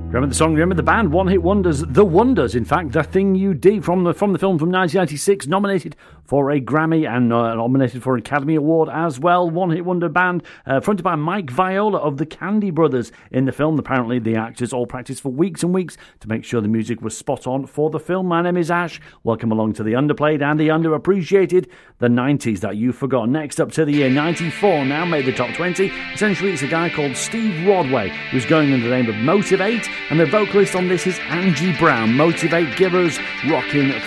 Remember the song, remember the band, One Hit Wonders, The Wonders, in fact, The Thing You Did, from the film from 1996, nominated for a Grammy and nominated for an Academy Award as well. One Hit Wonder band, fronted by Mike Viola of the Candy Brothers in the film. Apparently the actors all practiced for weeks and weeks to make sure the music was spot on for the film. My name is Ash. Welcome along to the underplayed and the underappreciated, the 90s that you forgot. Next up to the year 94, now made the top 20. Essentially it's a guy called Steve Rodway who's going under the name of Motivate, and the vocalist on this is Angie Brown. Motivate, give us Rockin'